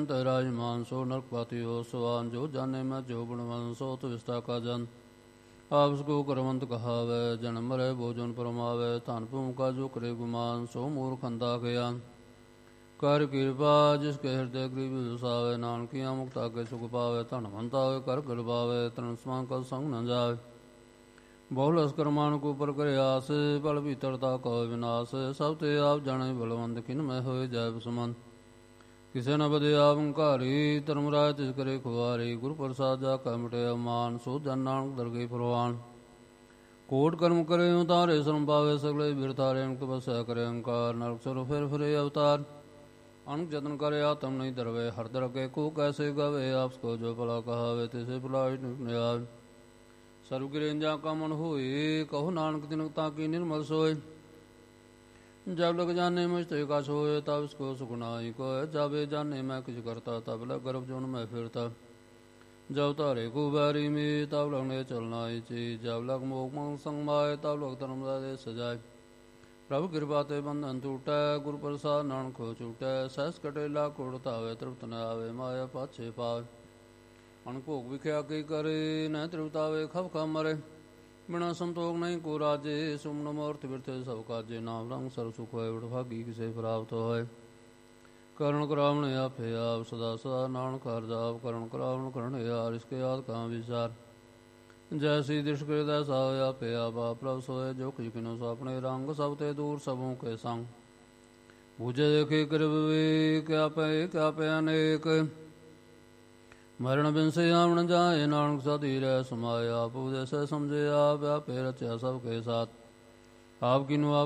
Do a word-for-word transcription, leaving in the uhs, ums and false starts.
राजमान सो नरकपाति हो सवान जो जाने मैं जो गुणवन सो तो विस्ता का जन आपस को करवंत कहावे जन मरे भोजन परमावे धन भूम का जो करे गुमान सो मूर्खंदा ज्ञान कर कृपा जिसके हृदय गरीब विसावे नानकिया मुक्ता के सुख पावे धन भंता कर कर पावे तन समान का संग न जावे बहुल अस्करमान को पर करे आस बल भीतरता कहो विनाश सब ते आप जाने बलवंत किन में होए जय सुमंत किसे न बदे आवंकारी धर्मराज तिस करे खुआरी गुरु प्रसाद जा कह मिटे अमान सो जन नानक दरगे प्रवान कोट कर्म करे उतारे श्रम पावे सगले बिरतारे अनक बसै करे अहंकार नरक सर फिर फिरे अवतार अनक जतन करे आत्म नहीं दरवे हर दर के को कैसे गवे आपस को जो भला कहावे तिसे भला न्याय सर्व गिरेंजा का मन होए कहो नानक तिनक ताकी निर्मल सोए जब लग जाने मुझते का सोए तब इसको सुखनाई को जावे जाने मैं कुछ करता तब लग गर्भ जोन में फिरता जब तारे को बैरी में तब लगने चलना ही चीज जब लग मोक मंग संग माए तब लग धर्म दे सजाए प्रभु कृपा ते बंधन टूटे गुरु प्रसाद नानक को छूटे सहस कटेला कोड़तावे तृप्त न आवे माया पाछे पावे अनभोग विख्या की करे न तृप्तावे खब खब मरे बिना संतोष नहीं को राजे सुमन मूर्ति बिरथे सब काजे नाम रंग सर्व सुख है भागी किसे प्राप्त है करण करावण आपे आप सदा सदा नानक हर जाप करण करावण करण यार इसके याद कहाँ विचार जैसी दृष्ट कृदय सा आपे आप प्रभ सोए जो कुछ किनो सो अपने रंग सब ते दूर सबों के संग पूजे देखे कृप क्या पे क्या पे अनेक मरण बिन से आमण जाए नानक सदी रह समाया आप जैसे समझे आप व्यापे रचा सबके साथ आप किनु